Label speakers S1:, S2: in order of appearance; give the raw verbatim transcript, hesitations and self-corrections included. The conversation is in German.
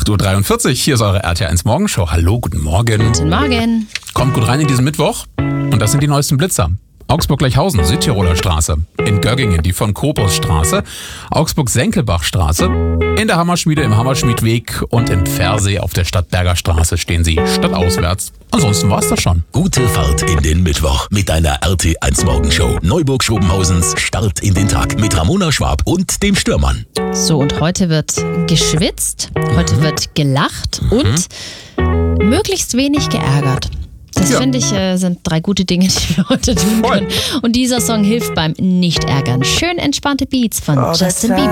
S1: acht Uhr dreiundvierzig, hier ist eure R T eins Morgenshow. Hallo, guten Morgen.
S2: Guten Morgen.
S1: Kommt gut rein in diesen Mittwoch. Und das sind die neuesten Blitzer. Augsburg-Gleichhausen, Südtiroler Straße. In Göggingen die von Kobus Straße. Augsburg-Senkelbach Straße. In der Hammerschmiede im Hammerschmiedweg und in Pfersee auf der Stadtberger Straße stehen sie stadtauswärts. Ansonsten war's das schon.
S3: Gute Fahrt in den Mittwoch mit deiner R T eins Morgenshow. Neuburg-Schobenhausens Start in den Tag mit Ramona Schwab und dem Stürmann.
S2: So, und heute wird geschwitzt, heute
S1: Mhm.
S2: wird gelacht
S1: Mhm.
S2: und möglichst wenig geärgert. Das
S1: Ja.
S2: finde ich, äh, sind drei gute Dinge, die wir heute tun
S1: Voll.
S2: können. Und dieser Song hilft beim Nicht-Ärgern. Schön entspannte Beats von Justin Bieber.